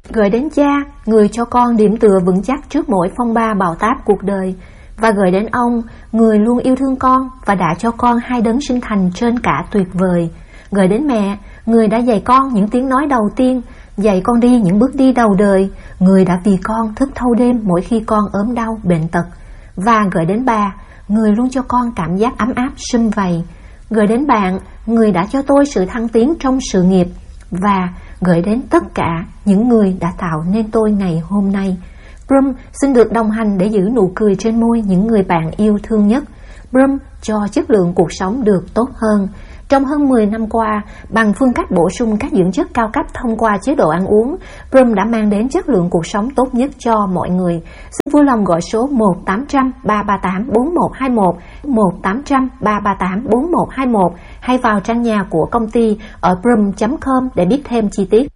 Gửi đến cha, người cho con điểm tựa vững chắc trước mỗi phong ba bão táp cuộc đời. Và gửi đến ông, người luôn yêu thương con và đã cho con hai đấng sinh thành trên cả tuyệt vời. Gửi đến mẹ, người đã dạy con những tiếng nói đầu tiên, dạy con đi những bước đi đầu đời, người đã vì con thức thâu đêm mỗi khi con ốm đau bệnh tật. Và gửi đến bà, người luôn cho con cảm giác ấm áp sum vầy. Gửi đến bạn, người đã cho tôi sự thăng tiến trong sự nghiệp. Và gửi đến tất cả những người đã tạo nên tôi ngày hôm nay. Brum xin được đồng hành để giữ nụ cười trên môi những người bạn yêu thương nhất. Brum cho chất lượng cuộc sống được tốt hơn. Trong hơn 10 năm qua, bằng phương cách bổ sung các dưỡng chất cao cấp thông qua chế độ ăn uống, Brum đã mang đến chất lượng cuộc sống tốt nhất cho mọi người. Xin vui lòng gọi số 1-800-338-4121, 1-800-338-4121 hay vào trang nhà của công ty ở brum.com để biết thêm chi tiết.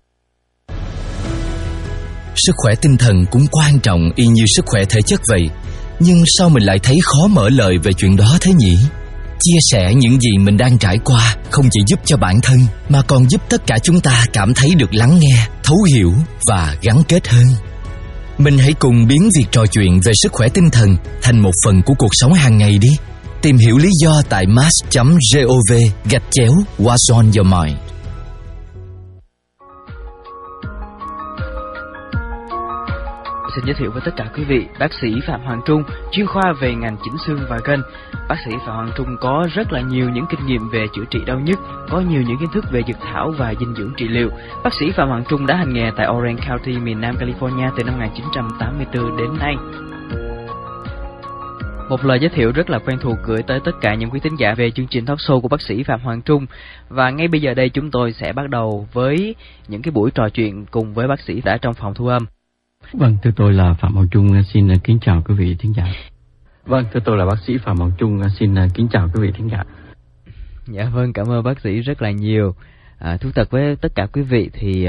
Sức khỏe tinh thần cũng quan trọng y như sức khỏe thể chất vậy. Nhưng sao mình lại thấy khó mở lời về chuyện đó thế nhỉ? Chia sẻ những gì mình đang trải qua không chỉ giúp cho bản thân mà còn giúp tất cả chúng ta cảm thấy được lắng nghe, thấu hiểu và gắn kết hơn. Mình hãy cùng biến việc trò chuyện về sức khỏe tinh thần thành một phần của cuộc sống hàng ngày đi. Tìm hiểu lý do tại mass.gov/What's on your mind. Xin giới thiệu với tất cả quý vị bác sĩ Phạm Hoàng Trung, chuyên khoa về ngành chỉnh xương và gân. Bác sĩ Phạm Hoàng Trung có rất là nhiều những kinh nghiệm về chữa trị đau nhức, có nhiều những kiến thức về dược thảo và dinh dưỡng trị liệu. Bác sĩ Phạm Hoàng Trung đã hành nghề tại Orange County, miền Nam California từ năm 1984 đến nay. Một lời giới thiệu rất là quen thuộc gửi tới tất cả những quý thính giả về chương trình talk show của bác sĩ Phạm Hoàng Trung. Và ngay bây giờ đây chúng tôi sẽ bắt đầu với những cái buổi trò chuyện cùng với bác sĩ đã trong phòng thu âm. Vâng, thưa tôi là Phạm Hoàng Trung, xin kính chào quý vị thính giả. Vâng, thưa tôi là bác sĩ Phạm Hoàng Trung, xin kính chào quý vị thính giả. Dạ vâng, cảm ơn bác sĩ rất là nhiều. Thú thật với tất cả quý vị thì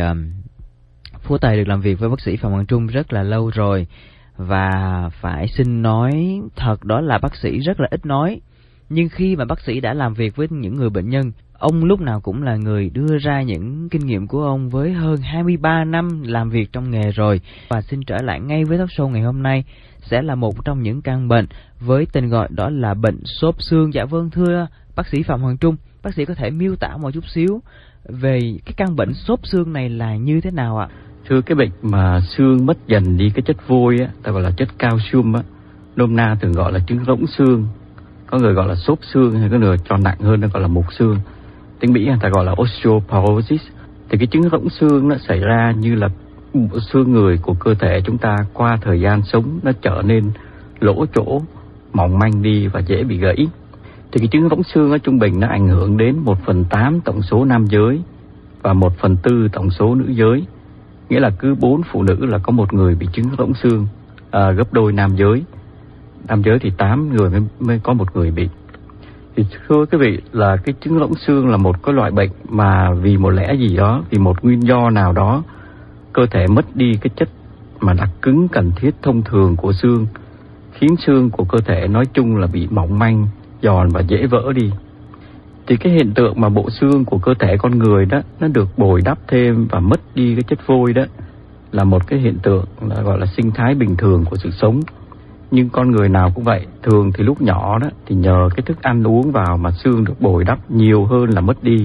Phú Tài được làm việc với bác sĩ Phạm Hoàng Trung rất là lâu rồi. Và phải xin nói thật đó là bác sĩ rất là ít nói. Nhưng khi mà bác sĩ đã làm việc với những người bệnh nhân, ông lúc nào cũng là người đưa ra những kinh nghiệm của ông với hơn 23 năm làm việc trong nghề rồi. Và xin trở lại ngay với talk show ngày hôm nay sẽ là một trong những căn bệnh với tên gọi đó là bệnh xốp xương. Dạ vâng, thưa bác sĩ Phạm Hoàng Trung, bác sĩ có thể miêu tả một chút xíu về cái căn bệnh xốp xương này là như thế nào ạ? Thưa, cái bệnh mà xương mất dần đi cái chất vôi á, ta gọi là chất calcium á, nôm na thường gọi là chứng rỗng xương, có người gọi là xốp xương, hay có người cho nặng hơn nó gọi là mục xương. Tiếng Mỹ người ta gọi là osteoporosis. Thì cái chứng rỗng xương nó xảy ra như là xương người của cơ thể chúng ta qua thời gian sống nó trở nên lỗ chỗ, mỏng manh đi và dễ bị gãy. Thì cái chứng rỗng xương ở trung bình nó ảnh hưởng đến 1/8 tổng số nam giới và 1/4 tổng số nữ giới. Nghĩa là cứ 4 phụ nữ là có một người bị chứng rỗng xương, gấp đôi nam giới. Nam giới thì 8 người mới có một người bị. Thì thưa quý vị là cái chứng rỗng xương là một cái loại bệnh mà vì một lẽ gì đó, vì một nguyên do nào đó, cơ thể mất đi cái chất mà đặc cứng cần thiết thông thường của xương, khiến xương của cơ thể nói chung là bị mỏng manh, giòn và dễ vỡ đi. Thì cái hiện tượng mà bộ xương của cơ thể con người đó nó được bồi đắp thêm và mất đi cái chất vôi đó là một cái hiện tượng là gọi là sinh thái bình thường của sự sống. Nhưng con người nào cũng vậy, thường thì lúc nhỏ đó thì nhờ cái thức ăn uống vào mà xương được bồi đắp nhiều hơn là mất đi.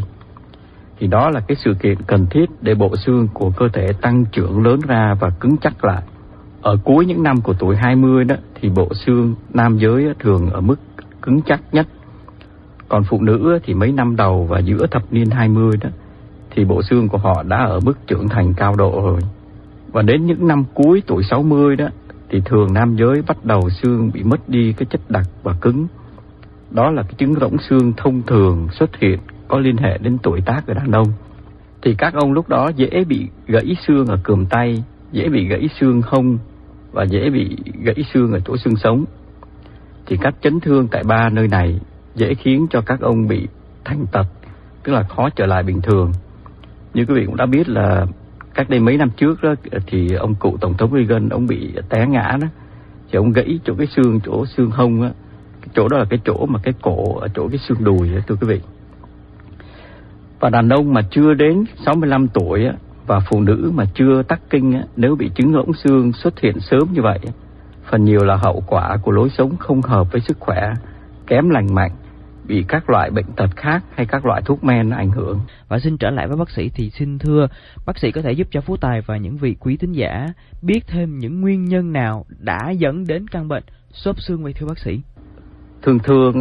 Thì đó là cái sự kiện cần thiết để bộ xương của cơ thể tăng trưởng lớn ra và cứng chắc lại. Ở cuối những năm của tuổi 20 đó thì bộ xương nam giới thường ở mức cứng chắc nhất. Còn phụ nữ thì mấy năm đầu và giữa thập niên 20 đó thì bộ xương của họ đã ở mức trưởng thành cao độ rồi. Và đến những năm cuối tuổi 60 đó thì thường nam giới bắt đầu xương bị mất đi cái chất đặc và cứng. Đó là cái chứng rỗng xương thông thường xuất hiện có liên hệ đến tuổi tác ở đàn ông. Thì các ông lúc đó dễ bị gãy xương ở cườm tay, dễ bị gãy xương hông và dễ bị gãy xương ở chỗ xương sống. Thì các chấn thương tại ba nơi này dễ khiến cho các ông bị thành tật, tức là khó trở lại bình thường. Như quý vị cũng đã biết là cách đây mấy năm trước đó, thì ông cựu tổng thống Reagan ông bị té ngã đó, thì ông gãy chỗ cái xương, chỗ xương hông á, cái chỗ đó là cái chỗ mà cái cổ ở chỗ cái xương đùi đó, thưa quý vị. Và đàn ông mà chưa đến 65 tuổi á, Và phụ nữ mà chưa tắc kinh nếu bị chứng rỗng xương xuất hiện sớm như vậy, phần nhiều là hậu quả của lối sống không hợp với sức khỏe, kém lành mạnh, bị các loại bệnh tật khác hay các loại thuốc men ảnh hưởng. Và xin trở lại với bác sĩ thì xin thưa bác sĩ có thể giúp cho Phú Tài và những vị quý thính giả biết thêm những nguyên nhân nào đã dẫn đến căn bệnh xốp xương vậy thưa bác sĩ? Thường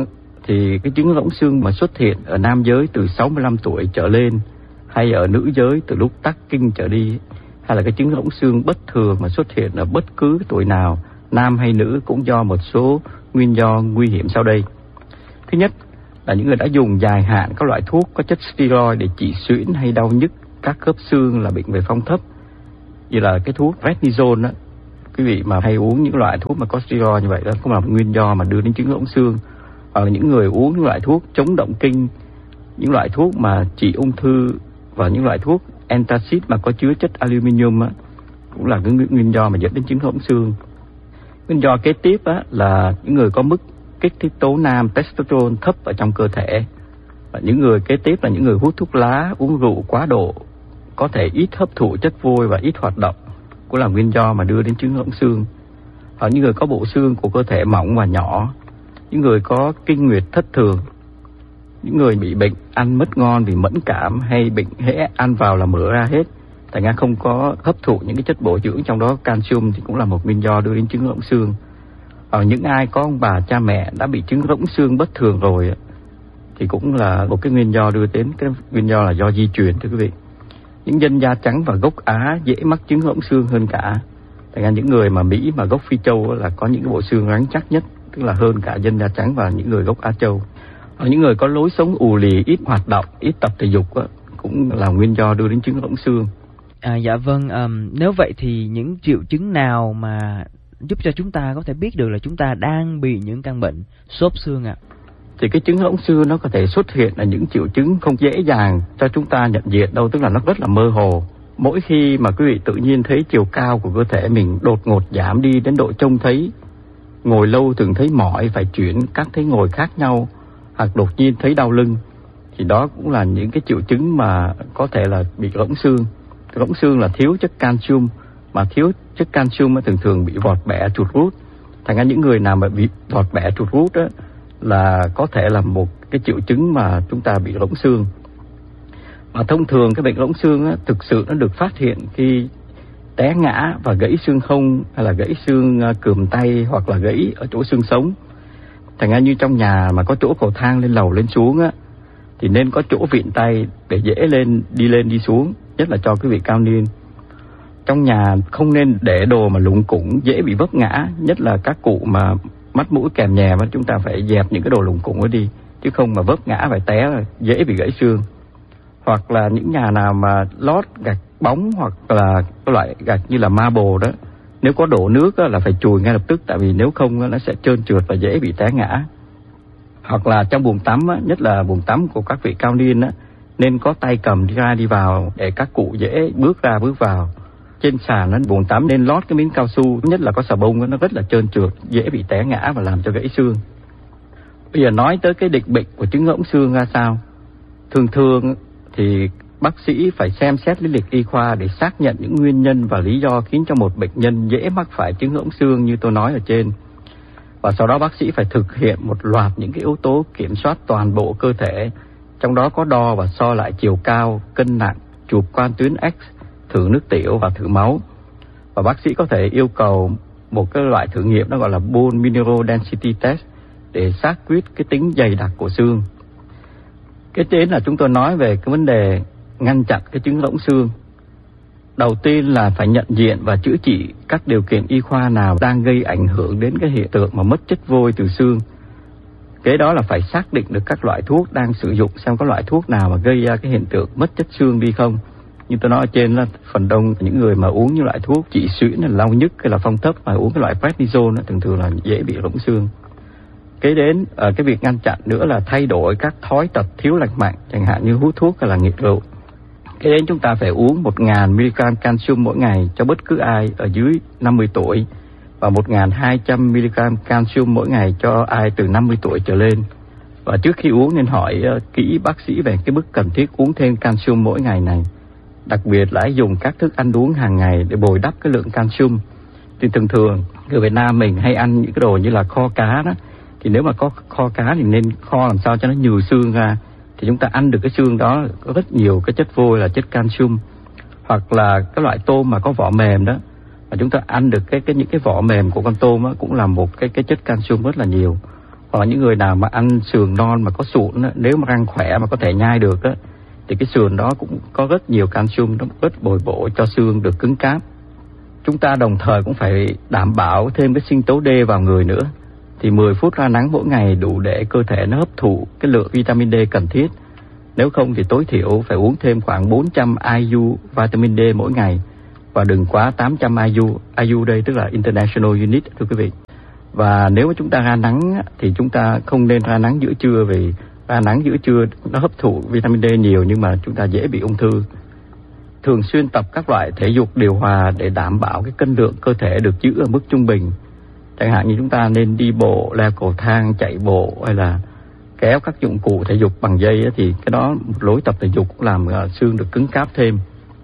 thì cái chứng rỗng xương mà xuất hiện ở nam giới từ 65 tuổi trở lên, hay ở nữ giới từ lúc tắc kinh trở đi, hay là cái chứng rỗng xương bất thường mà xuất hiện ở bất cứ tuổi nào, nam hay nữ, cũng do một số nguyên do nguy hiểm sau đây. Thứ nhất là những người đã dùng dài hạn các loại thuốc có chất steroid để trị suyễn hay đau nhức các khớp xương là bệnh về phong thấp, như là cái thuốc prednisone đó. Quý vị mà hay uống những loại thuốc mà có steroid như vậy đó cũng là một nguyên do mà đưa đến chứng rỗng xương. Hoặc là những người uống những loại thuốc chống động kinh, những loại thuốc mà trị ung thư, và những loại thuốc antacid mà có chứa chất aluminium á, cũng là cái nguyên do mà dẫn đến chứng rỗng xương. Nguyên do kế tiếp á, là những người có mức kích thích tố nam testosterone thấp ở trong cơ thể. Và những người kế tiếp là những người hút thuốc lá, uống rượu quá độ, có thể ít hấp thụ chất vôi và ít hoạt động, cũng là nguyên do mà đưa đến chứng rỗng xương. Hoặc những người có bộ xương của cơ thể mỏng và nhỏ, những người có kinh nguyệt thất thường, những người bị bệnh ăn mất ngon vì mẫn cảm hay bệnh hễ ăn vào là mỡ ra hết, thành ra không có hấp thụ những cái chất bổ dưỡng, trong đó calcium thì cũng là một nguyên do đưa đến chứng rỗng xương. Hoặc những ai có ông bà cha mẹ đã bị chứng rỗng xương bất thường rồi thì cũng là một cái nguyên do đưa đến, cái nguyên do là do di truyền thưa quý vị. Những dân da trắng và gốc Á dễ mắc chứng rỗng xương hơn cả. Thành ra những người mà Mỹ mà gốc Phi Châu là có những cái bộ xương rắn chắc nhất, tức là hơn cả dân da trắng và những người gốc Á Châu. Hoặc những người có lối sống ù lì, ít hoạt động, ít tập thể dục cũng là nguyên do đưa đến chứng rỗng xương. Dạ vâng, nếu vậy thì những triệu chứng nào mà giúp cho chúng ta có thể biết được là chúng ta đang bị những căn bệnh xốp xương ạ? Thì cái chứng rỗng xương nó có thể xuất hiện là những triệu chứng không dễ dàng cho chúng ta nhận diện đâu, tức là nó rất là mơ hồ. Mỗi khi mà quý vị tự nhiên thấy chiều cao của cơ thể mình đột ngột giảm đi đến độ trông thấy, ngồi lâu thường thấy mỏi phải chuyển các thế ngồi khác nhau, hoặc đột nhiên thấy đau lưng, thì đó cũng là những cái triệu chứng mà có thể là bị rỗng xương. Rỗng xương là thiếu chất calcium, mà thiếu chất calcium thường thường bị vọt bẹ chuột rút. Thành ra những người nào mà bị vọt bẹ chuột rút đó là có thể là một cái triệu chứng mà chúng ta bị rỗng xương. Mà thông thường cái bệnh rỗng xương thực sự nó được phát hiện khi té ngã và gãy xương hông, hay là gãy xương cườm tay, hoặc là gãy ở chỗ xương sống. Thành ra như trong nhà mà có chỗ cầu thang lên lầu lên xuống thì nên có chỗ vịn tay để dễ lên đi xuống, nhất là cho quý vị cao niên. Trong nhà không nên để đồ mà lủng củng dễ bị vấp ngã, nhất là các cụ mà mắt mũi kèm nhèm, chúng ta phải dẹp những cái đồ lủng củng ấy đi, chứ không mà vấp ngã phải té dễ bị gãy xương. Hoặc là những nhà nào mà lót gạch bóng, hoặc là cái loại gạch như là marble đó, nếu có đổ nước là phải chùi ngay lập tức, tại vì nếu không nó sẽ trơn trượt và dễ bị té ngã. Hoặc là trong buồng tắm, nhất là buồng tắm của các vị cao niên, nên có tay cầm đi ra đi vào để các cụ dễ bước ra bước vào. Trên sàn buồng tắm nên lót cái miếng cao su, nhất là có xà bông, nó rất là trơn trượt, dễ bị té ngã và làm cho gãy xương. Bây giờ nói tới cái định bệnh của chứng rỗng xương ra sao. Thường thì bác sĩ phải xem xét lý lịch y khoa để xác nhận những nguyên nhân và lý do khiến cho một bệnh nhân dễ mắc phải chứng rỗng xương như tôi nói ở trên. Và sau đó bác sĩ phải thực hiện một loạt những cái yếu tố kiểm soát toàn bộ cơ thể, trong đó có đo và so lại chiều cao, cân nặng, chụp quang tuyến X, thử nước tiểu và thử máu. Và bác sĩ có thể yêu cầu một cái loại thử nghiệm nó gọi là bone mineral density test để xác quyết cái tính dày đặc của xương. Cái trên là chúng tôi nói về cái vấn đề ngăn chặn cái chứng rỗng xương. Đầu tiên là phải nhận diện và chữa trị các điều kiện y khoa nào đang gây ảnh hưởng đến cái hiện tượng mà mất chất vôi từ xương. Kế đó là phải xác định được các loại thuốc đang sử dụng, xem có loại thuốc nào mà gây ra cái hiện tượng mất chất xương đi không. Như tôi nói ở trên là phần đông những người mà uống những loại thuốc trị suyễn là đau nhức hay là phong thấp mà uống cái loại prednisone thường là dễ bị rỗng xương. Kế đến cái việc ngăn chặn nữa là thay đổi các thói tật thiếu lành mạnh, chẳng hạn như hút thuốc hay là nghiện rượu. Kế đến chúng ta phải uống 1.000mg calcium mỗi ngày cho bất cứ ai ở dưới 50 tuổi và 1.200mg calcium mỗi ngày cho ai từ 50 tuổi trở lên. Và trước khi uống nên hỏi kỹ bác sĩ về cái mức cần thiết uống thêm calcium mỗi ngày này. đặc biệt là dùng các thức ăn uống hàng ngày để bồi đắp cái lượng calcium. Thì thường người Việt Nam mình hay ăn những cái đồ như là kho cá đó, thì nếu mà có kho cá thì nên kho làm sao cho nó nhừ xương ra, thì chúng ta ăn được cái xương đó có rất nhiều cái chất vôi là chất calcium. Hoặc là cái loại tôm mà có vỏ mềm đó, và chúng ta ăn được những cái vỏ mềm của con tôm đó, cũng là một cái chất calcium rất là nhiều. Hoặc là những người nào mà ăn sườn non mà có sụn đó, nếu mà răng khỏe mà có thể nhai được đó, thì cái sườn đó cũng có rất nhiều calcium, nó rất bồi bổ cho xương được cứng cáp. Chúng ta đồng thời cũng phải đảm bảo thêm cái sinh tố D vào người nữa. Thì 10 phút ra nắng mỗi ngày đủ để cơ thể nó hấp thụ cái lượng vitamin D cần thiết. Nếu không thì tối thiểu phải uống thêm khoảng 400 IU vitamin D mỗi ngày, và đừng quá 800 IU. IU đây tức là International Unit, thưa quý vị. Và nếu mà chúng ta ra nắng thì chúng ta không nên ra nắng giữa trưa, vì ra nắng giữa trưa nó hấp thụ vitamin D nhiều nhưng mà chúng ta dễ bị ung thư. Thường xuyên tập các loại thể dục điều hòa để đảm bảo cái cân lượng cơ thể được giữ ở mức trung bình. Chẳng hạn như chúng ta nên đi bộ, leo cầu thang, chạy bộ, hay là kéo các dụng cụ thể dục bằng dây ấy, thì cái đó một lối tập thể dục cũng làm xương được cứng cáp thêm.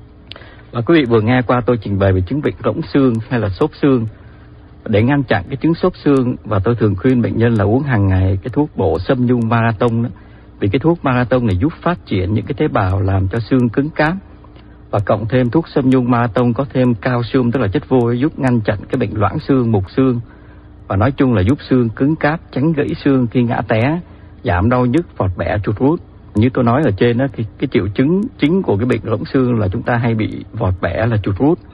Và quý vị vừa nghe qua tôi trình bày về chứng bệnh rỗng xương hay là xốp xương. Để ngăn chặn cái chứng xốp xương, và tôi thường khuyên bệnh nhân là uống hàng ngày cái thuốc bổ Sâm Nhung Marathon đó. Vì cái thuốc Marathon này giúp phát triển những cái tế bào làm cho xương cứng cáp. Và cộng thêm thuốc Sâm Nhung Marathon có thêm calcium, tức là chất vôi, giúp ngăn chặn cái bệnh loãng xương, mục xương. Và nói chung là giúp xương cứng cáp, tránh gãy xương khi ngã té, giảm đau nhức, vọt bẻ, chuột rút. Như tôi nói ở trên đó, thì cái triệu chứng chính của cái bệnh rỗng xương là chúng ta hay bị vọt bẻ, là chuột rút.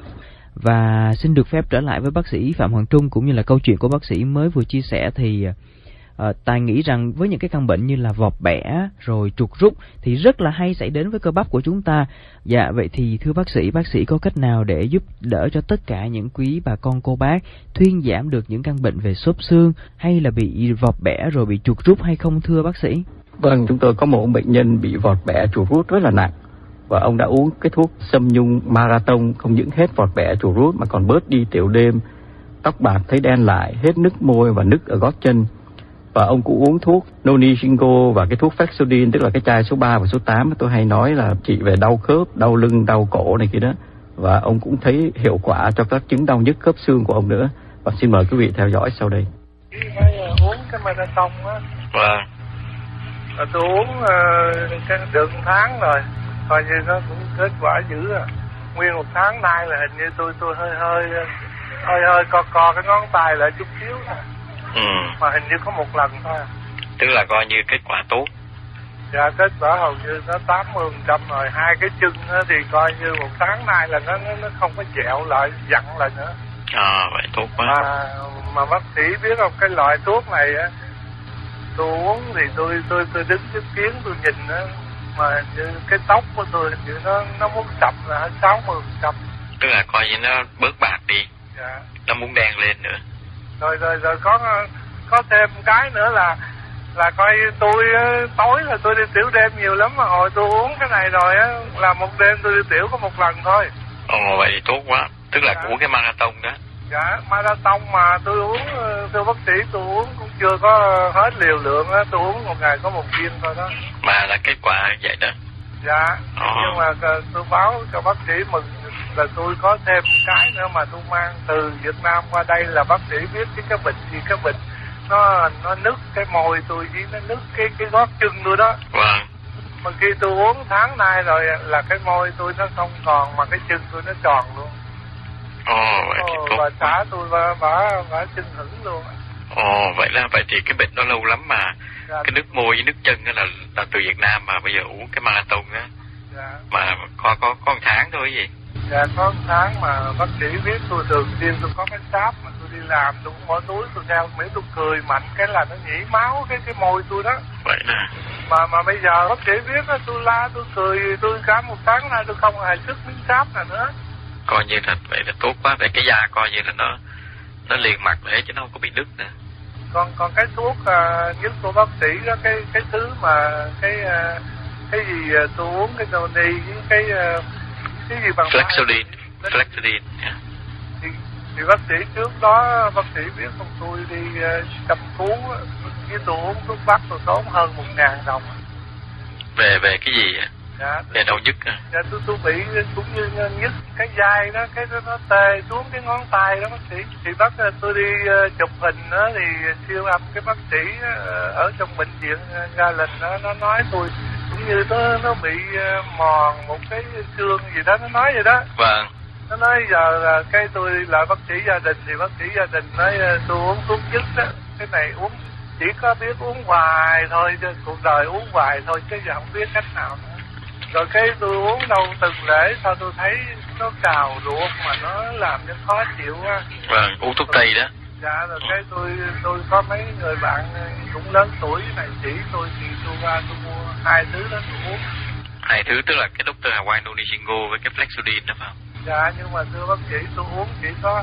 Và xin được phép trở lại với bác sĩ Phạm Hoàng Trung cũng như là câu chuyện của bác sĩ mới vừa chia sẻ. Thì Tài nghĩ rằng với những cái căn bệnh như là vọt bẻ rồi trục rút thì rất là hay xảy đến với cơ bắp của chúng ta. Dạ, vậy thì thưa bác sĩ có cách nào để giúp đỡ cho tất cả những quý bà con cô bác thuyên giảm được những căn bệnh về xốp xương hay là bị vọt bẻ rồi bị trục rút hay không thưa bác sĩ? Vâng, chúng tôi có một bệnh nhân bị vọt bẻ chuột rút rất là nặng, và ông đã uống cái thuốc Sâm Nhung Marathon, không những hết vọt bẻ chuột rút mà còn bớt đi tiểu đêm, tóc bạc thấy đen lại, hết nứt môi và nứt ở gót chân. Và ông cũng uống thuốc Noni Shingo và cái thuốc Fexodin, tức là cái chai số 3 và số 8 tôi hay nói là trị về đau khớp, đau lưng, đau cổ này kia đó. Và ông cũng thấy hiệu quả cho các chứng đau nhức khớp xương của ông nữa. Và xin mời quý vị theo dõi sau đây. Phải uống cái Marathon á. Vâng. Tôi uống được 1 tháng rồi, coi như nó cũng kết quả dữ à. Nguyên 1 tháng nay là hình như tôi hơi co cái ngón tay lại chút xíu nè. Mà hình như có 1 lần thôi à. Tức là coi như kết quả tốt. Dạ, kết quả hầu như nó 80% rồi. 2 cái chân thì coi như 1 tháng nay là nó không có dẹo lại, dặn lại nữa. Vậy tốt quá. Mà bác sĩ biết không, cái loại thuốc này á, tôi uống thì tôi đứng chứng kiến, tôi nhìn á, mà như cái tóc của tôi hình như nó muốn sậm là hết 60%. Tức là coi như nó bớt bạc đi. Dạ. Nó muốn đen lên nữa. Rồi có thêm cái nữa là coi tôi tối là tôi đi tiểu đêm nhiều lắm, mà hồi tôi uống cái này rồi á là một đêm tôi đi tiểu có 1 lần thôi. Vậy thì tốt quá. Tức là uống cái Marathon đó. Dạ, Marathon mà tôi uống, thưa bác sĩ, tôi uống cũng chưa có hết liều lượng á, tôi uống 1 ngày có 1 viên thôi đó. Mà là kết quả vậy đó. Dạ, nhưng mà tôi báo cho bác sĩ mừng là tôi có thêm cái nữa mà tôi mang từ Việt Nam qua đây, là bác sĩ biết cái bệnh gì, cái bệnh nó nứt cái môi tôi với nó nứt cái gót chân tôi đó. Vâng. Mà khi tôi uống tháng nay rồi là cái môi tôi nó không còn, mà cái chân tôi nó tròn luôn. Vậy thì tốt. Và xã tôi bả chân hững luôn. Vậy thì cái bệnh đó lâu lắm mà. Dạ. Cái nước môi với nước chân là từ Việt Nam, mà bây giờ uống cái Marathon á. Dạ. Mà có 1 tháng thôi gì? Dạ, có 1 tháng mà bác sĩ biết tôi thường xuyên tôi có cái sáp mà tôi đi làm tôi cũng bỏ túi tôi theo, miễn tôi cười mạnh cái là nó nhỉ máu cái môi tôi đó. Vậy nè. Mà bây giờ bác sĩ biết đó, tôi la tôi cười, tôi cả 1 tháng nay tôi không hề sức miếng sáp nào nữa. Coi như là vậy là tốt quá, vậy cái da coi như là nó liền mặt để chứ nó không có bị nứt nữa. Còn cái thuốc nhất của bác sĩ đó, cái thứ mà cái gì tôi uống cái Noni với cái gì bằng Fexodin. Yeah. Thì bác sĩ trước đó bác sĩ biết không, tôi đi cấp cứu với tôi uống thuốc bắc tôi tốn hơn 1.000 đồng. Về cái gì ạ? Dạ. Để đau nhức à? Dạ tôi bị cũng như nhức cái vai đó, cái nó tê xuống cái ngón tay đó bác sĩ. Thì bắt tôi đi chụp hình đó thì siêu âm, cái bác sĩ ở trong bệnh viện Ga Linh đó, nó nói tôi cũng như nó bị mòn một cái xương gì đó, nó nói vậy đó. Vâng. Nó nói giờ là cái tôi là bác sĩ gia đình thì bác sĩ gia đình nói tôi uống thuốc nhức đó, cái này uống chỉ có biết uống hoài thôi, chứ cuộc đời uống hoài thôi chứ giờ không biết cách nào nữa. Rồi cái tôi uống đâu từng lễ sao tôi thấy nó cào ruột mà nó làm cho khó chịu quá. Vâng, uống thuốc tây đó. Dạ, rồi cái tôi có mấy người bạn cũng lớn tuổi này chỉ tôi thì tôi ra tôi mua 2 thứ đó tôi uống. 2 thứ tức là cái Dr. Hawaii Nunishingo với cái Flexodin đó phải không? Dạ, nhưng mà thưa bác sĩ tôi uống chỉ có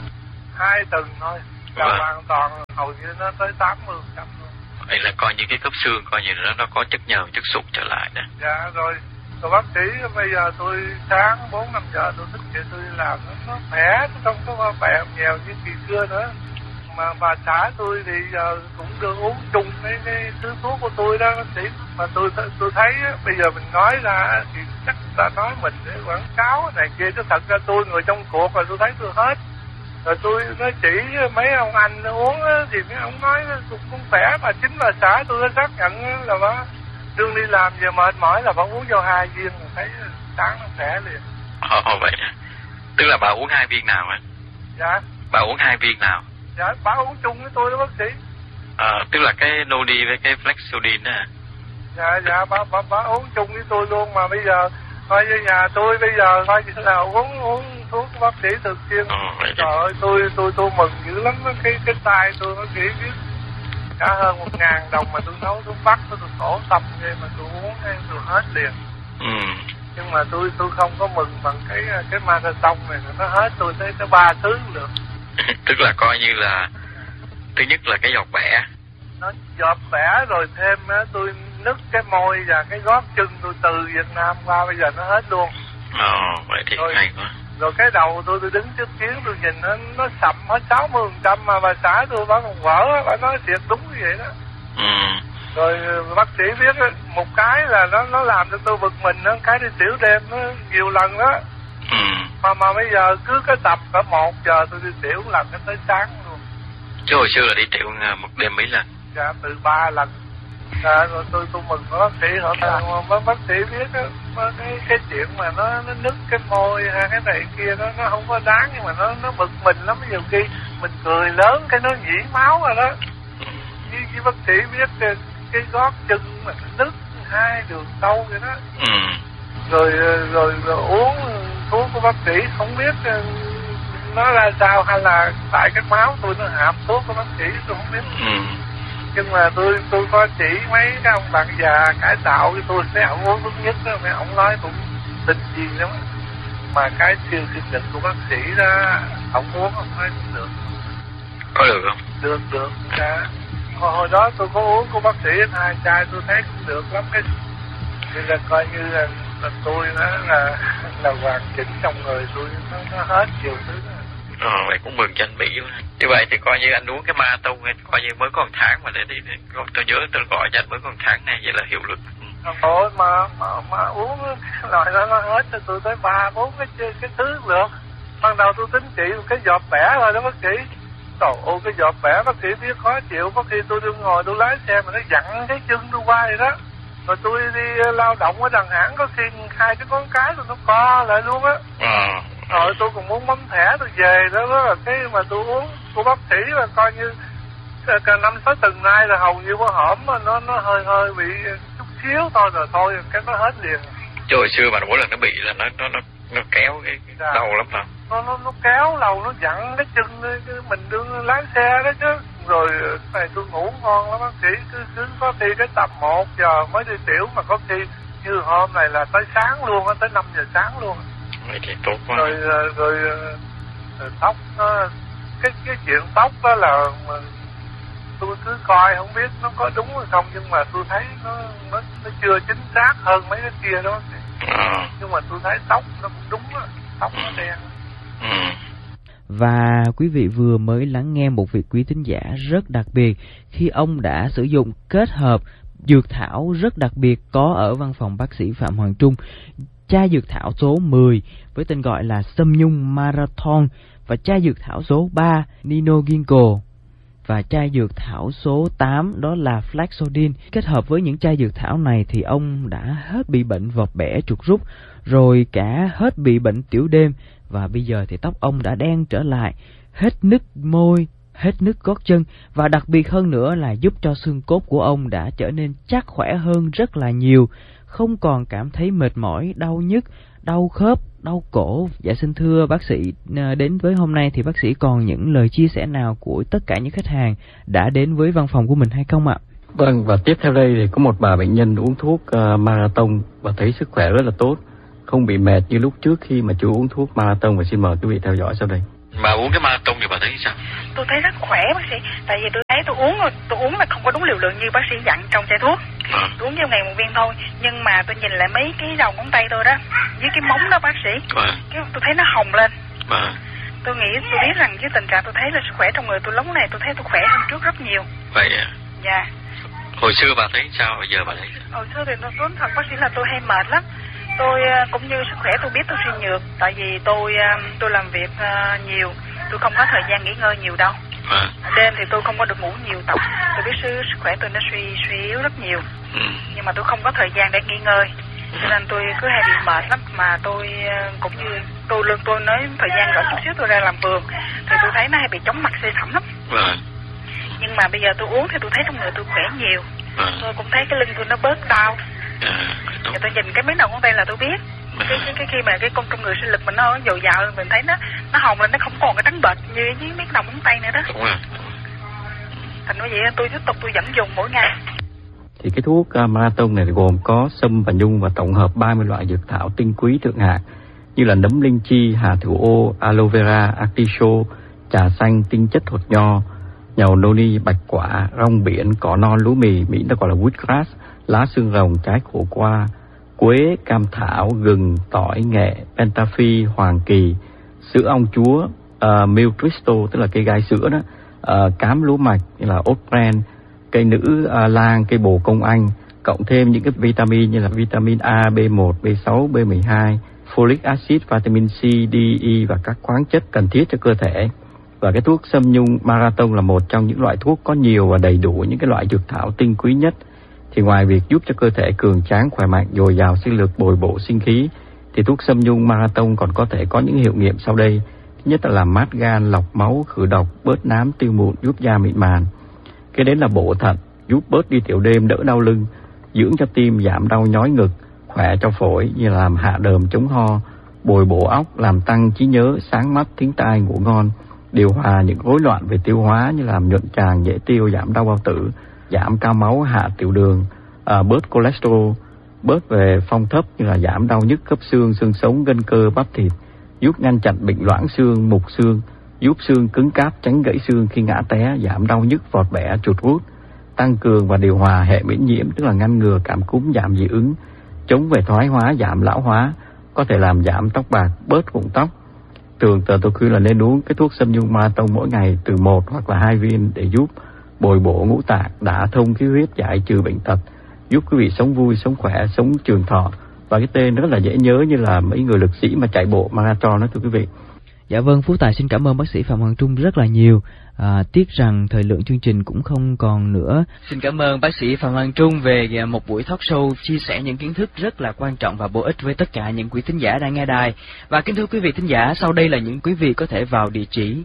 2 tuần thôi. Và hoàn toàn hầu như nó tới 80% luôn. Vậy là coi như cái khớp xương coi như nó có chất nhờn, chất sụt trở lại đó. Dạ rồi bác sĩ bây giờ tôi sáng 4-5 giờ tôi thức dậy tôi đi làm nó khỏe, nó không có bẹo nhèo như kỳ xưa nữa. Mà bà xã tôi thì giờ cũng được uống chung cái thứ thuốc của tôi đó bác sĩ. Mà tôi thấy bây giờ mình nói ra thì chắc ta nói mình để quảng cáo này kia, chứ thật ra tôi người trong cuộc rồi tôi thấy tôi hết. Rồi tôi nói chỉ mấy ông anh uống thì mấy ông nói cũng khỏe, mà chính bà xã tôi đã xác nhận là bà đương đi làm giờ mệt mỏi là bà uống vô 2 viên rồi thấy sáng nó khỏe liền. Vậy đó. Tức là bà uống 2 viên nào á? Dạ. Bà uống 2 viên nào? Dạ, bà uống chung với tôi đó bác sĩ. Tức là cái Nodi với cái Flexodin đó à? Dạ, bà uống chung với tôi luôn, mà bây giờ coi như nhà tôi bây giờ coi như là uống thuốc của bác sĩ thường xuyên. Trời ơi, tôi mừng dữ lắm, cái tay tôi bác sĩ biết cả hơn 1.000 đồng mà tôi nấu thuốc bắc tôi khổ tâm vậy mà tôi uống tôi hết liền. Nhưng mà tôi không có mừng bằng cái marathon này, nó hết tôi thấy tới 3 thứ được. Tức là coi như là thứ nhất là cái giọt bẻ. Nó giọt bẻ rồi thêm tôi nứt cái môi và cái gót chân tôi từ Việt Nam qua bây giờ nó hết luôn. Vậy thì rồi, hay quá. Rồi cái đầu tôi đứng trước kiến tôi nhìn nó sậm hết 60%, mà bà xã tôi bà còn vỡ, bà nói thiệt đúng như vậy đó. Rồi bác sĩ biết một cái là nó làm cho tôi bực mình, cái đi tiểu đêm nó nhiều lần đó. Mà bây giờ cứ cái tập cả 1 giờ tôi đi tiểu lần cái tới sáng luôn. Chứ hồi xưa là đi tiểu một đêm mấy lần? Dạ, từ 3 lần. Dạ, rồi tôi mừng bác sĩ hỏi bác sĩ biết cái chuyện mà nó nứt cái môi hay cái này kia nó không có đáng, nhưng mà nó bực mình lắm. Nhiều khi mình cười lớn cái nó nhỉ máu rồi đó. Với bác sĩ biết cái gót chân mà nứt 2 đường sâu vậy đó. Rồi uống thuốc của bác sĩ không biết nó ra sao, hay là tại cái máu tôi nó hạp thuốc của bác sĩ tôi không biết. Nhưng mà tôi có chỉ mấy cái ông bạn già cải tạo với tôi, mấy ông uống thuốc nhất đó, mấy ông nói cũng tình gì lắm. Mà cái siêu sinh lực của bác sĩ đó, ông uống không nói được. Có được không? Được. Dạ. Hồi đó tôi có uống của bác sĩ 2 chai tôi thấy cũng được lắm. Thì là coi như là tôi nó là hoàn chỉnh trong người tôi, nó hết nhiều thứ đó. Vậy cũng mừng cho anh Mỹ quá. Như vậy thì coi như anh uống cái marathon coi như mới có 1 tháng mà để đi, tôi nhớ tôi gọi cho anh mới có 1 tháng này, vậy là hiệu lực. Ôi mà uống cái loại đó nó hết cho tôi tới 3-4 cái thứ được. Ban đầu tôi tính trị cái giọt bẻ thôi đó bác sĩ. Trời ơi, cái giọt bẻ bác sĩ biết khó chịu, có khi tôi đương ngồi tôi lái xe mà nó dặn cái chân tôi qua vậy đó. Rồi tôi đi lao động ở Đà Nẵng có khi 2 cái ngón cái tôi nó co lại luôn á. Rồi tôi còn muốn bấm thẻ tôi về đó là cái mà tôi uống của bác sĩ là coi như cả 5-6 tuần nay là hầu như có hổm nó hơi bị chút xíu thôi rồi thôi cái nó hết liền. Chứ hồi xưa mà mỗi lần nó bị là nó kéo cái đầu lắm hả? Nó kéo đầu, nó dặn cái chân mình đương lái xe đó chứ. Rồi này tôi ngủ ngon lắm bác sĩ, cứ có khi cái tầm 1 giờ mới đi tiểu, mà có khi như hôm này là tới sáng luôn, tới 5 giờ sáng luôn. Vậy thì tốt quá. Rồi tóc nó, cái chuyện tóc đó là tôi cứ coi không biết nó có đúng hay không, nhưng mà tôi thấy nó chưa chính xác hơn mấy cái kia đó. Nhưng mà tôi thấy tóc nó cũng đúng á, tóc nó đen. Và quý vị vừa mới lắng nghe một vị quý thính giả rất đặc biệt khi ông đã sử dụng kết hợp dược thảo rất đặc biệt có ở văn phòng bác sĩ Phạm Hoàng Trung. Chai dược thảo số 10 với tên gọi là Sâm Nhung Marathon, và chai dược thảo số 3 Nino Ginkgo, và chai dược thảo số 8 đó là Flaxodin. Kết hợp với những chai dược thảo này thì ông đã hết bị bệnh vợt bẻ trục rút, rồi cả hết bị bệnh tiểu đêm, và bây giờ thì tóc ông đã đen trở lại, hết nứt môi, hết nứt gót chân, và đặc biệt hơn nữa là giúp cho xương cốt của ông đã trở nên chắc khỏe hơn rất là nhiều, không còn cảm thấy mệt mỏi, đau nhức, đau khớp, đau cổ. Dạ xin thưa bác sĩ, đến với hôm nay thì bác sĩ còn những lời chia sẻ nào của tất cả những khách hàng đã đến với văn phòng của mình hay không ạ? Vâng, và tiếp theo đây thì có một bà bệnh nhân uống thuốc Marathon và thấy sức khỏe rất là tốt, không bị mệt như lúc trước khi mà chưa uống thuốc Marathon, và xin mời quý vị theo dõi sau đây. Mà uống cái Marathon thì bà thấy sao? Tôi thấy rất khỏe bác sĩ, tại vì tôi thấy tôi uống là không có đúng liều lượng như bác sĩ dặn trong chai thuốc. Tôi uống trong ngày một viên thôi, nhưng mà tôi nhìn lại mấy cái đầu ngón tay tôi đó, với cái móng đó bác sĩ, tôi thấy nó hồng lên. Tôi nghĩ, tôi biết rằng với tình trạng tôi thấy là sức khỏe trong người tôi lúc này tôi thấy tôi khỏe hơn trước rất nhiều. Vậy à? Dạ. Hồi xưa bà thấy sao, bây giờ bà thấy sao? Hồi xưa thì tôi nói thật bác sĩ là tôi hay mệt lắm. Tôi cũng như sức khỏe tôi biết tôi suy nhược, tại vì tôi làm việc nhiều, tôi không có thời gian nghỉ ngơi nhiều đâu. Đêm thì tôi không có được ngủ nhiều tập. Tôi biết sức khỏe tôi nó suy yếu rất nhiều. Nhưng mà tôi không có thời gian để nghỉ ngơi, cho nên tôi cứ hay bị mệt lắm. Mà tôi cũng như tôi nói thời gian gỡ chút xíu tôi ra làm vườn thì tôi thấy nó hay bị chóng mặt xê thẳm lắm. Nhưng mà bây giờ tôi uống thì tôi thấy trong người tôi khỏe nhiều. Tôi cũng thấy cái lưng tôi nó bớt đau. Và tôi nhìn cái mấy đầu ngón tay là tôi biết cái khi mà cái con trong người sinh lực mình nó dồi dào, mình thấy nó hồng lên, nó không còn cái trắng bệch như với mấy đầu ngón tay nữa đó. Thành như vậy tôi tiếp tục tôi vẫn dùng mỗi ngày. Thì cái thuốc Marathon này gồm có sâm và nhung và tổng hợp 30 loại dược thảo tinh quý thượng hạng như là nấm linh chi, hà thủ ô, aloe vera, artichoke, trà xanh, tinh chất hột nho, nhầu noni, bạch quả, rong biển, cỏ non, lúa mì, Mỹ nó gọi là wheatgrass, lá xương rồng, trái khổ qua, quế, cam thảo, gừng, tỏi, nghệ, pentaphi, hoàng kỳ, sữa ong chúa, milk crystal tức là cây gai sữa đó, cám lúa mạch như là oat bran, cây nữ lang, cây bồ công anh, cộng thêm những cái vitamin như là vitamin A, B1, B6, B12, folic acid, vitamin C, D, E và các khoáng chất cần thiết cho cơ thể. Và cái thuốc sâm nhung Marathon là một trong những loại thuốc có nhiều và đầy đủ những cái loại dược thảo tinh quý nhất. Thì ngoài việc giúp cho cơ thể cường tráng, khỏe mạnh, dồi dào sinh lực, bồi bổ sinh khí, thì thuốc sâm nhung Marathon còn có thể có những hiệu nghiệm sau đây. Thứ nhất là làm mát gan, lọc máu, khử độc, bớt nám, tiêu mụn, giúp da mịn màng. Cái đến là bổ thận, giúp bớt đi tiểu đêm, đỡ đau lưng, dưỡng cho tim, giảm đau nhói ngực, khỏe cho phổi như là làm hạ đờm, chống ho, bồi bổ óc, làm tăng trí nhớ, sáng mắt, thính tai, ngủ ngon, điều hòa những rối loạn về tiêu hóa như làm nhuận tràng, dễ tiêu, giảm đau bao tử, giảm cao máu, hạ tiểu đường, bớt cholesterol, bớt về phong thấp như là giảm đau nhức khớp xương, xương sống, gân cơ, bắp thịt, giúp ngăn chặn bệnh loãng xương, mục xương, giúp xương cứng cáp, tránh gãy xương khi ngã té, giảm đau nhức, vọt bẻ, chuột rút, tăng cường và điều hòa hệ miễn nhiễm tức là ngăn ngừa cảm cúm, giảm dị ứng, chống về thoái hóa, giảm lão hóa, có thể làm giảm tóc bạc, bớt rụng tóc. Thường tôi khuyên là nên uống cái thuốc sâm nhung Marathon mỗi ngày từ 1 hoặc là 2 viên để giúp bồi bổ ngũ tạng, đả thông khí huyết, giải trừ bệnh tật, giúp quý vị sống vui, sống khỏe, sống trường thọ. Và cái tên rất là dễ nhớ như là mấy người lực sĩ mà chạy bộ marathon đó thưa quý vị. Dạ vâng, Phú Tài xin cảm ơn bác sĩ Phạm Hoàng Trung rất là nhiều. Tiếc rằng thời lượng chương trình cũng không còn nữa. Xin cảm ơn bác sĩ Phạm Hoàng Trung về một buổi talk show chia sẻ những kiến thức rất là quan trọng và bổ ích với tất cả những quý thính giả đang nghe đài. Và kính thưa quý vị thính giả, sau đây là những quý vị có thể vào địa chỉ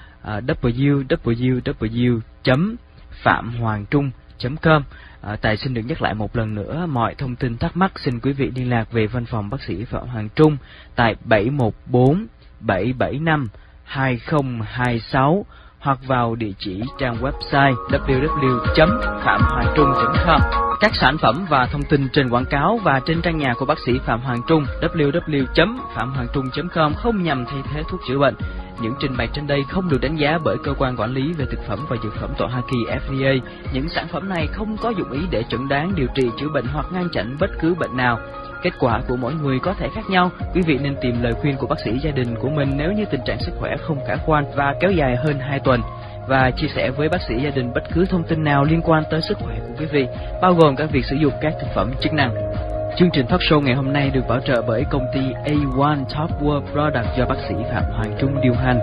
www.phạm-hoàng-trung.com. Tài xin được nhắc lại một lần nữa, mọi thông tin thắc mắc xin quý vị liên lạc về văn phòng bác sĩ Phạm Hoàng Trung tại 714 775 2026 hoặc vào địa chỉ trang website www.phạm-hoàng-trung.com. Các sản phẩm và thông tin trên quảng cáo và trên trang nhà của bác sĩ Phạm Hoàng Trung www.phạm-hoàng-trung.com không nhằm thay thế thuốc chữa bệnh. Những trình bày trên đây không được đánh giá bởi cơ quan quản lý về thực phẩm và dược phẩm tại Hoa Kỳ FDA. Những sản phẩm này không có dụng ý để chẩn đoán, điều trị, chữa bệnh hoặc ngăn chặn bất cứ bệnh nào. Kết quả của mỗi người có thể khác nhau. Quý vị nên tìm lời khuyên của bác sĩ gia đình của mình nếu như tình trạng sức khỏe không khả quan và kéo dài hơn 2 tuần. và chia sẻ với bác sĩ gia đình bất cứ thông tin nào liên quan tới sức khỏe của quý vị, bao gồm cả việc sử dụng các thực phẩm chức năng. Chương trình talk show ngày hôm nay được bảo trợ bởi công ty A1 Top World Product do bác sĩ Phạm Hoàng Trung điều hành.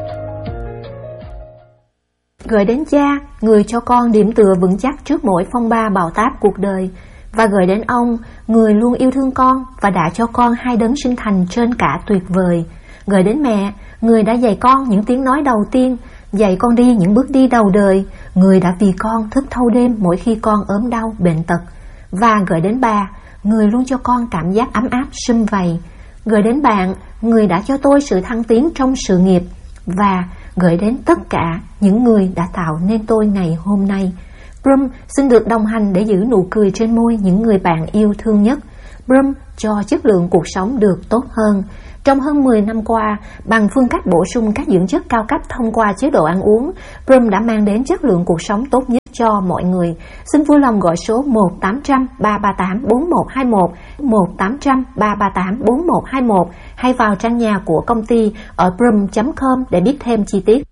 Gửi đến cha, người cho con điểm tựa vững chắc trước mỗi phong ba bão táp cuộc đời, và gửi đến ông, người luôn yêu thương con và đã cho con hai đấng sinh thành trên cả tuyệt vời. Gửi đến mẹ, người đã dạy con những tiếng nói đầu tiên, dạy con đi những bước đi đầu đời, người đã vì con thức thâu đêm mỗi khi con ốm đau bệnh tật. Và gửi đến bà, người luôn cho con cảm giác ấm áp sum vầy. Gửi đến bạn, người đã cho tôi sự thăng tiến trong sự nghiệp. Và gửi đến tất cả những người đã tạo nên tôi ngày hôm nay. Brum xin được đồng hành để giữ nụ cười trên môi những người bạn yêu thương nhất. Brum cho chất lượng cuộc sống được tốt hơn. Trong hơn 10 năm qua, bằng phương cách bổ sung các dưỡng chất cao cấp thông qua chế độ ăn uống, Brum đã mang đến chất lượng cuộc sống tốt nhất cho mọi người. Xin vui lòng gọi số 1-800-338-4121, 1-800-338-4121 hay vào trang nhà của công ty ở brum.com để biết thêm chi tiết.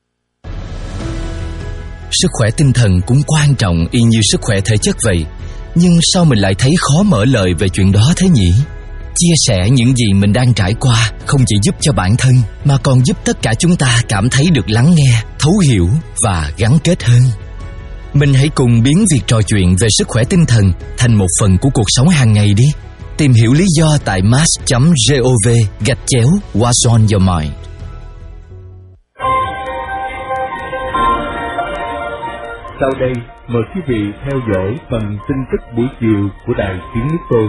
Sức khỏe tinh thần cũng quan trọng y như sức khỏe thể chất vậy. Nhưng sao mình lại thấy khó mở lời về chuyện đó thế nhỉ? Chia sẻ những gì mình đang trải qua không chỉ giúp cho bản thân mà còn giúp tất cả chúng ta cảm thấy được lắng nghe, thấu hiểu và gắn kết hơn. Mình hãy cùng biến việc trò chuyện về sức khỏe tinh thần thành một phần của cuộc sống hàng ngày đi. Tìm hiểu lý do tại mass.gov/What's on your mind. Sau đây, mời quý vị theo dõi phần tin tức buổi chiều của Đài Tiếng Nước Tôi.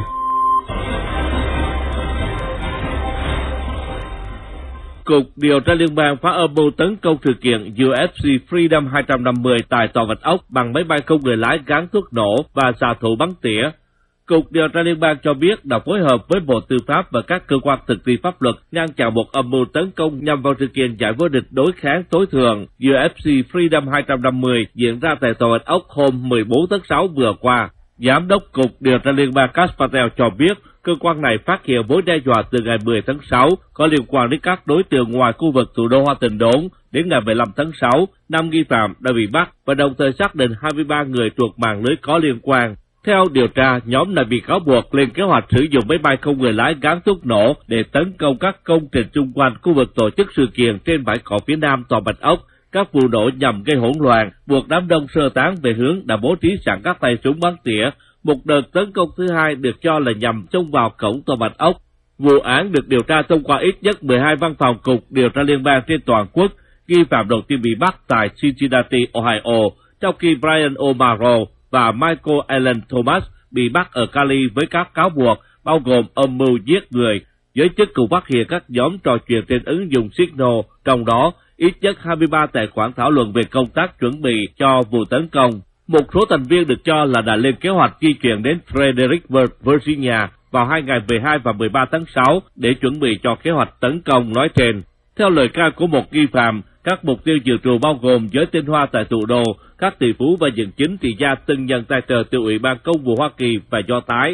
Cục điều tra liên bang phá âm mưu tấn công sự kiện UFC Freedom 250 tại Tòa Bạch Ốc bằng máy bay không người lái gắn thuốc nổ và xạ thủ bắn tỉa. Cục điều tra liên bang cho biết đã phối hợp với Bộ Tư pháp và các cơ quan thực thi pháp luật ngăn chặn một âm mưu tấn công nhằm vào sự kiện giải vô địch đối kháng tối thượng UFC Freedom 250 diễn ra tại Tòa Bạch Ốc hôm 14 tháng 6 vừa qua. Giám đốc Cục điều tra liên bang Kash Patel cho biết cơ quan này phát hiện mối đe dọa từ ngày 10 tháng 6 có liên quan đến các đối tượng ngoài khu vực thủ đô Washington đốn. Đến ngày 15 tháng 6, 5 nghi phạm đã bị bắt và đồng thời xác định 23 người thuộc mạng lưới có liên quan. Theo điều tra, nhóm này bị cáo buộc lên kế hoạch sử dụng máy bay không người lái gắn thuốc nổ để tấn công các công trình xung quanh khu vực tổ chức sự kiện trên bãi cỏ phía nam Tòa Bạch Ốc. Các vụ nổ nhằm gây hỗn loạn, buộc đám đông sơ tán về hướng đã bố trí sẵn các tay súng bắn tỉa. Một đợt tấn công thứ hai được cho là nhằm xông vào cổng Tòa Bạch Ốc. Vụ án được điều tra thông qua ít nhất 12 văn phòng cục điều tra liên bang trên toàn quốc. Nghi phạm đầu tiên bị bắt tại Cincinnati, Ohio, trong khi Brian O'Mara và Michael Allen Thomas bị bắt ở Cali với các cáo buộc bao gồm âm mưu giết người. Giới chức cũng phát hiện các nhóm trò chuyện trên ứng dụng Signal, trong đó ít nhất 23 tài khoản thảo luận về công tác chuẩn bị cho vụ tấn công. Một số thành viên được cho là đã lên kế hoạch di chuyển đến Fredericksburg, Virginia vào hai ngày 12 và 13 tháng 6 để chuẩn bị cho kế hoạch tấn công nói trên. Theo lời khai của một nghi phạm, các mục tiêu dự trù bao gồm giới tinh hoa tại thủ đô, các tỷ phú và những chính trị gia từng nhận tài trợ từ Ủy ban Công vụ Hoa Kỳ và Do Thái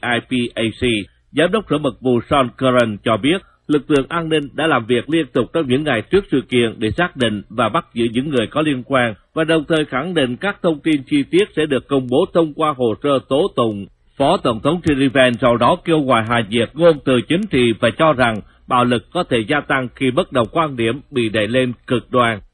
AIPAC. Giám đốc sở mật vụ Sean Curran cho biết lực lượng an ninh đã làm việc liên tục trong những ngày trước sự kiện để xác định và bắt giữ những người có liên quan và đồng thời khẳng định các thông tin chi tiết sẽ được công bố thông qua hồ sơ tố tụng. Phó Tổng thống Sullivan sau đó kêu gọi hạ nhiệt ngôn từ chính trị và cho rằng bạo lực có thể gia tăng khi bất đồng quan điểm bị đẩy lên cực đoan.